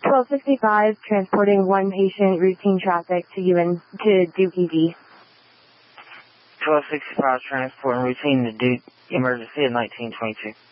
1265, transporting one patient, routine traffic to Duke ED. 1265, transporting routine to Duke, emergency at 1922.